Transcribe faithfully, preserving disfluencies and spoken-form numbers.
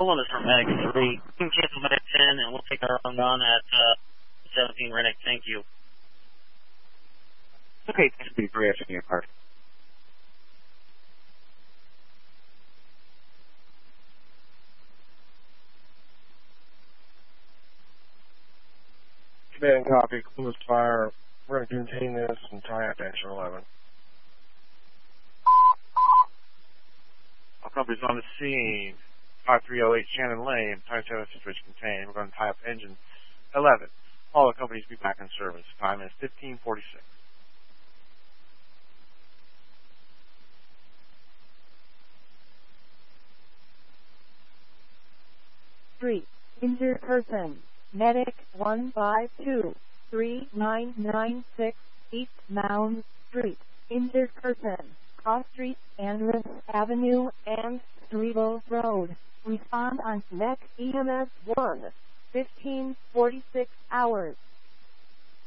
Pulling this from Medic three. Team cancel Medic ten, and we'll take our own run at uh, seventeen Redneck. Thank you. Okay, thanks for the three after your part. Command copy, close fire. We're going to contain this and tie up engine eleven. All companies on the scene. five three oh eight Shannon Lane, tie seven situation contained. We're going to tie up engine eleven. All the companies be back in service. Time is fifteen forty-six. Three. Injured person. Medic one five two three nine nine six East Mound Street. Injured person. Cross Street, Andrus Avenue, and Streetle Road. Respond on N E C E M S one. fifteen forty-six hours.